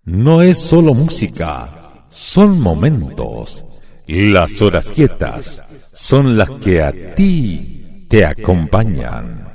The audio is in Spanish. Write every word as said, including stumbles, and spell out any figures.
no es solo música, son momentos. Las horas quietas son las que a ti te acompañan.